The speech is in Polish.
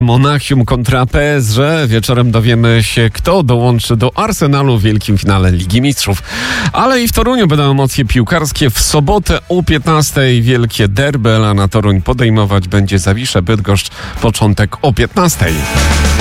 Monachium kontra PSG. Wieczorem dowiemy się, kto dołączy do Arsenalu w wielkim finale Ligi Mistrzów. Ale i w Toruniu będą emocje piłkarskie. W sobotę o 15:00 wielkie derby, a na Toruń podejmować będzie Zawiszę Bydgoszcz. Początek o 15:00.